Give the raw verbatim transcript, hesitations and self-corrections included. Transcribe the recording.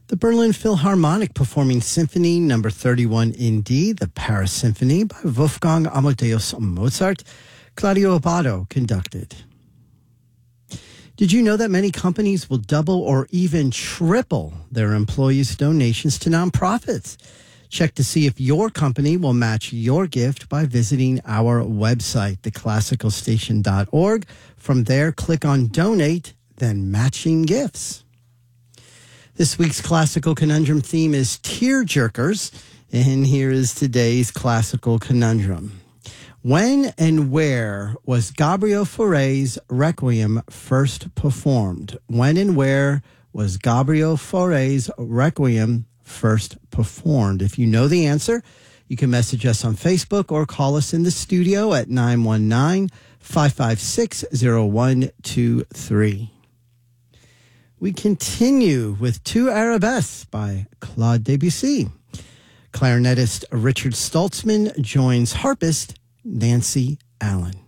The Berlin Philharmonic performing Symphony Number thirty-one in D, the Paris Symphony by Wolfgang Amadeus Mozart, Claudio Abbado conducted. Did you know that many companies will double or even triple their employees' donations to nonprofits? Check to see if your company will match your gift by visiting our website, the classical station dot org. From there, click on Donate, then Matching Gifts. This week's Classical Conundrum theme is tearjerkers, and here is today's Classical Conundrum. When and where was Gabriel Fauré's Requiem first performed? When and where was Gabriel Fauré's Requiem first performed? If you know the answer, you can message us on Facebook or call us in the studio at nine one nine, five five six, zero one two three. We continue with two arabesques by Claude Debussy. Clarinetist Richard Stoltzman joins harpist Nancy Allen.